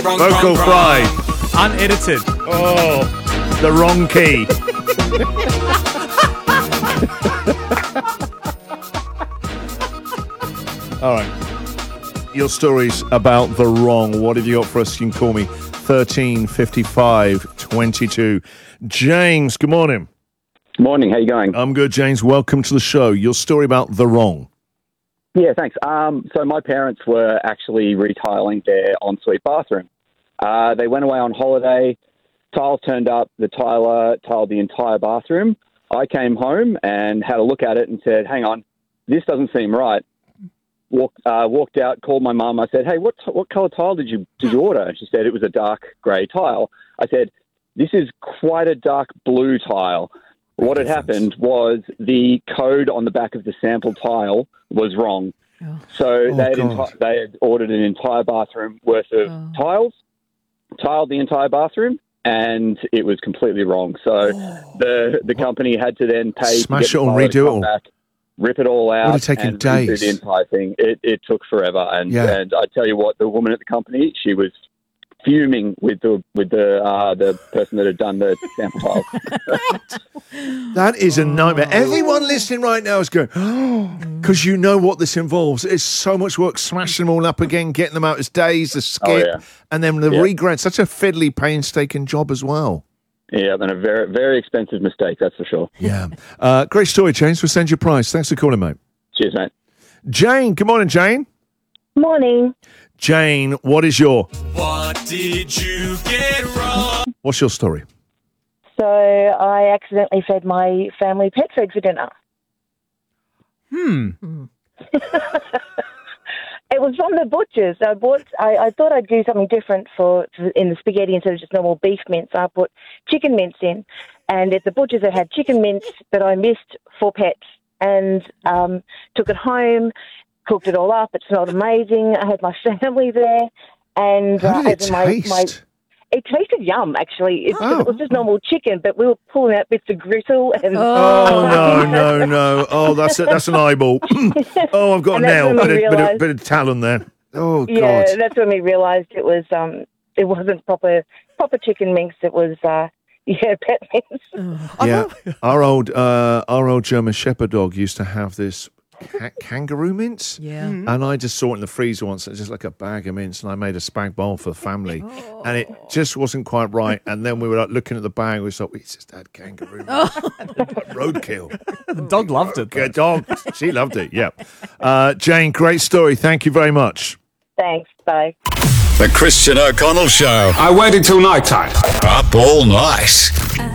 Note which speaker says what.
Speaker 1: Vocal fry.
Speaker 2: Unedited.
Speaker 1: Oh, the wrong key. All right. Your stories about the wrong. What have you got for us? You can call me 13 55 22. James, good morning.
Speaker 3: Morning, how you going?
Speaker 1: I'm good, James. Welcome to the show. Your story about the wrong.
Speaker 3: Yeah, thanks. So my parents were actually retiling their ensuite bathroom. They went away on holiday. Tiles turned up. The tiler tiled the entire bathroom. I came home and had a look at it and said, hang on, this doesn't seem right. Walked out, called my mum. I said, hey, what colour tile did you order? And she said it was a dark grey tile. I said, this is quite a dark blue tile. What had happened was the code on the back of the sample tile was wrong. Oh. So they had ordered an entire bathroom worth of tiles, tiled the entire bathroom, and it was completely wrong. So the company had to then pay
Speaker 1: Smash
Speaker 3: to get
Speaker 1: it and
Speaker 3: the
Speaker 1: redo it all.
Speaker 3: back, rip it all out,
Speaker 1: Would have taken
Speaker 3: and
Speaker 1: days.
Speaker 3: redo the entire thing. It took forever, and I tell you what, the woman at the company, she was fuming with the person that had done the sample tile.
Speaker 1: That is a nightmare. Everyone listening right now is going, because you know what this involves. It's so much work smashing them all up again, getting them out as days, the skip, and then the regrind. Such a fiddly, painstaking job as well.
Speaker 3: Yeah, and a very, very expensive mistake, that's for sure.
Speaker 1: Yeah. Great story, James. We'll send you a prize. Thanks for calling, mate.
Speaker 3: Cheers, mate.
Speaker 1: Jane, good morning, Jane.
Speaker 4: Morning.
Speaker 1: Jane, what
Speaker 2: Did you get wrong?
Speaker 1: What's your story?
Speaker 4: So I accidentally fed my family pet food for dinner. It was from the butcher's. I thought I'd do something different in the spaghetti instead of just normal beef mince. I put chicken mince in, and at the butcher's it had chicken mince that I missed for pets, and took it home, cooked it all up. It smelled amazing. I had my family there, and
Speaker 1: how did it taste?
Speaker 4: It tasted yum, actually. It was just normal chicken, but we were pulling out bits of gristle. And
Speaker 1: No. Oh, that's an eyeball. Oh, I've got a nail. Bit of talon there. Oh, God.
Speaker 4: Yeah, that's when we realised it wasn't proper chicken mince. It was, pet mince.
Speaker 1: Yeah, our old German Shepherd dog used to have this kangaroo mince.
Speaker 5: Yeah.
Speaker 1: And I just saw it in the freezer once. It's just like a bag of mince, and I made a spag bowl for the family. And it just wasn't quite right. And then we were like looking at the bag. We thought, it's just had kangaroo mince. Roadkill.
Speaker 2: The dog loved it.
Speaker 1: Good dog. She loved it, yeah. Jane, great story. Thank you very much.
Speaker 4: Thanks. Bye.
Speaker 6: The Christian O'Connell Show.
Speaker 7: I waited till night time.
Speaker 6: Up all night.